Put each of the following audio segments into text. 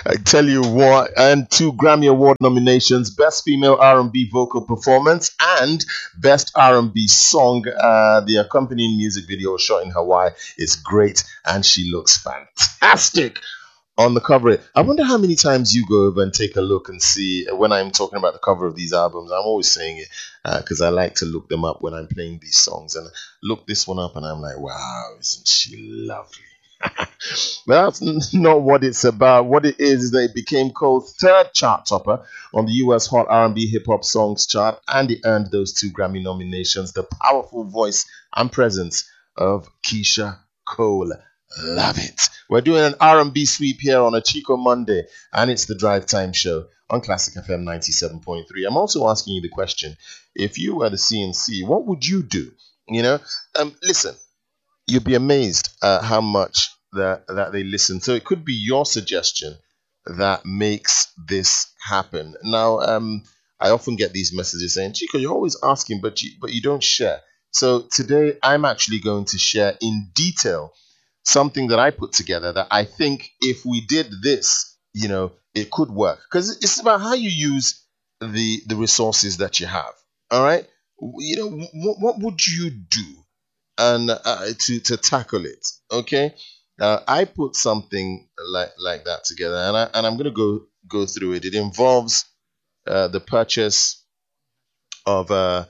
I tell you what, and two Grammy Award nominations: Best Female R&B Vocal Performance and Best R&B Song. The accompanying music video shot in Hawaii is great, and she looks fantastic on the cover. I wonder how many times you go over and take a look and see when I'm talking about the cover of these albums. I'm always saying it because I like to look them up when I'm playing these songs, and look this one up and I'm like, wow, isn't she lovely? But that's not what it's about. What it is that it became Cole's third chart topper on the US Hot R&B Hip Hop Songs chart, and it earned those two Grammy nominations. The powerful voice and presence of Keisha Cole. Love it. We're doing an R&B sweep here on a Chico Monday, and it's the Drive Time Show on Classic FM 97.3. I'm also asking you the question: if you were the CNC, what would you do? Listen, you'd be amazed at how much that they listen. So it could be your suggestion that makes this happen. Now, I often get these messages saying, Chico, you're always asking, but you don't share. So today I'm actually going to share in detail something that I put together that I think if we did this, it could work. Because it's about how you use the resources that you have. All right? What would you do and to tackle it? Okay? I put something like that together, and I'm going to go through it. It involves the purchase of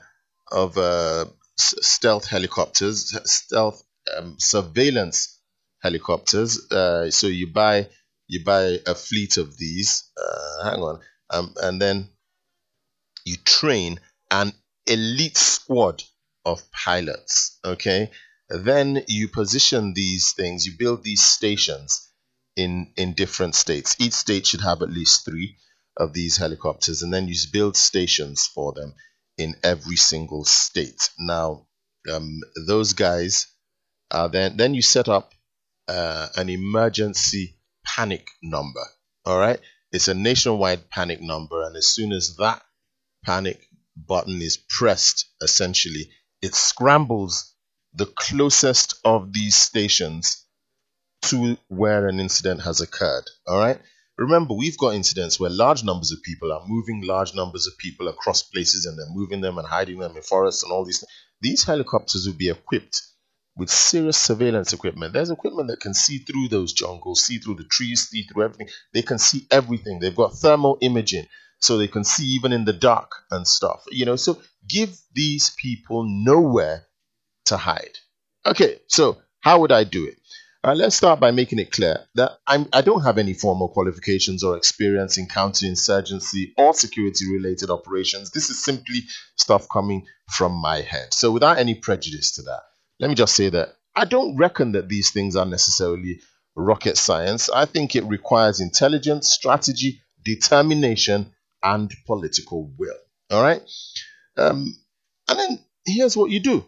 stealth helicopters, stealth surveillance helicopters. So you buy a fleet of these. Hang on, and then you train an elite squad of pilots. Okay. Then you position these things, you build these stations in different states. Each state should have at least 3 of these helicopters, and then you build stations for them in every single state. Now, those guys, then you set up an emergency panic number. All right? It's a nationwide panic number, and as soon as that panic button is pressed, essentially, it scrambles the closest of these stations to where an incident has occurred. All right. Remember, we've got incidents where large numbers of people are moving large numbers of people across places, and they're moving them and hiding them in forests and all these things. These helicopters will be equipped with serious surveillance equipment. There's equipment that can see through those jungles, see through the trees, see through everything. They can see everything. They've got thermal imaging, so they can see even in the dark and stuff. So give these people nowhere to hide. Okay, so how would I do it? Let's start by making it clear that I don't have any formal qualifications or experience in counterinsurgency or security-related operations. This is simply stuff coming from my head. So without any prejudice to that, let me just say that I don't reckon that these things are necessarily rocket science. I think it requires intelligence, strategy, determination, and political will. All right? And then here's what you do.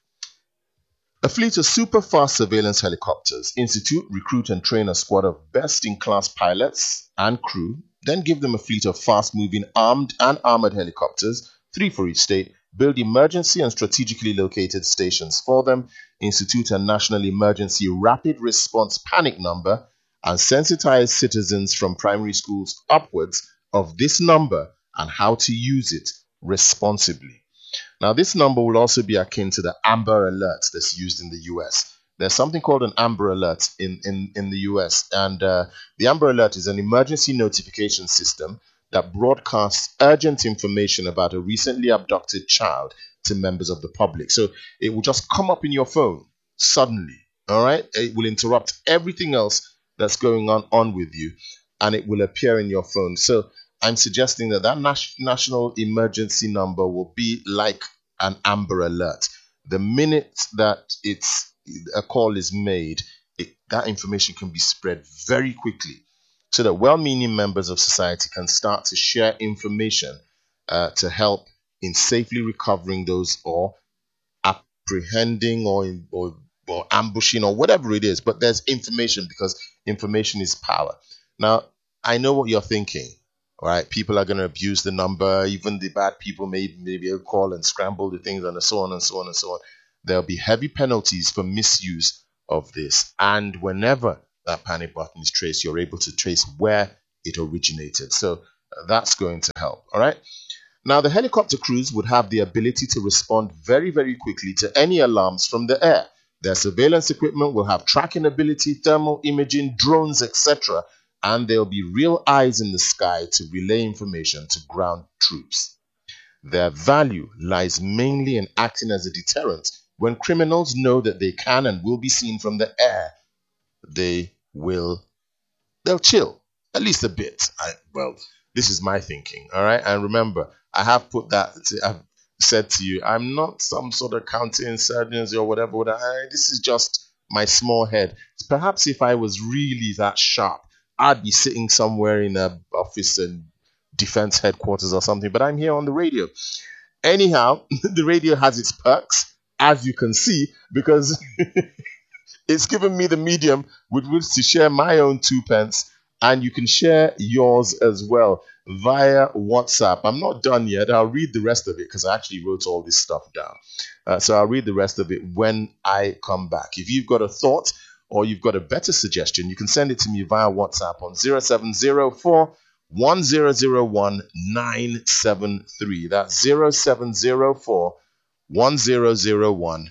A fleet of super-fast surveillance helicopters. Institute, recruit, and train a squad of best-in-class pilots and crew. Then give them a fleet of fast-moving armed and armored helicopters, 3 for each state. Build emergency and strategically located stations for them. Institute a national emergency rapid response panic number and sensitize citizens from primary schools upwards of this number and how to use it responsibly. Now, this number will also be akin to the Amber Alert that's used in the US. There's something called an Amber Alert in the US, and the Amber Alert is an emergency notification system that broadcasts urgent information about a recently abducted child to members of the public. So it will just come up in your phone suddenly, all right? It will interrupt everything else that's going on with you, and it will appear in your phone. So I'm suggesting that national emergency number will be like an Amber Alert. The minute that a call is made, that information can be spread very quickly so that well-meaning members of society can start to share information to help in safely recovering those or apprehending or ambushing or whatever it is. But there's information, because information is power. Now, I know what you're thinking. All right, people are going to abuse the number. Even the bad people maybe call and scramble the things, and so on and so on and so on. There'll be heavy penalties for misuse of this. And whenever that panic button is traced, you're able to trace where it originated. So that's going to help. All right. Now, the helicopter crews would have the ability to respond very, very quickly to any alarms from the air. Their surveillance equipment will have tracking ability, thermal imaging, drones, etc., and there'll be real eyes in the sky to relay information to ground troops. Their value lies mainly in acting as a deterrent. When criminals know that they can and will be seen from the air, they'll chill at least a bit. Well, this is my thinking, all right? And remember, I've said to you, I'm not some sort of counterinsurgency or whatever. This is just my small head. Perhaps if I was really that sharp, I'd be sitting somewhere in a office and defense headquarters or something, but I'm here on the radio. Anyhow, the radio has its perks, as you can see, because it's given me the medium with which to share my own 2 pence, and you can share yours as well via WhatsApp. I'm not done yet. I'll read the rest of it because I actually wrote all this stuff down. So I'll read the rest of it when I come back. If you've got a thought or you've got a better suggestion, you can send it to me via WhatsApp on 0704 1001 973. That's 0704 1001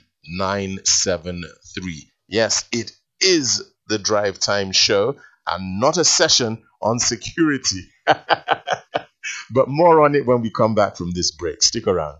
973. Yes, it is the Drive Time Show and not a session on security. But more on it when we come back from this break. Stick around.